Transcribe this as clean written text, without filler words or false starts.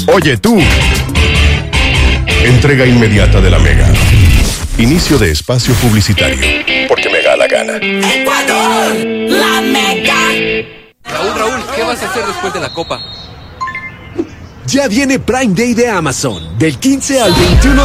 Oye tú. Entrega inmediata de la Mega. Inicio de espacio publicitario. Porque me da la gana. ¡Ecuador! ¡La Mega! Raúl, ¿qué vas a hacer después de la copa? Ya viene Prime Day de Amazon, del 15 al 21